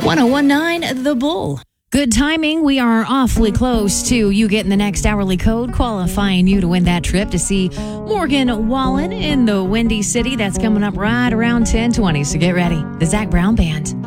1019 The Bull. Good timing. We are awfully close to you getting the next hourly code, qualifying you to win that trip to see Morgan Wallen in the Windy City. That's coming up right around 10:20. So get ready. The Zach Brown Band.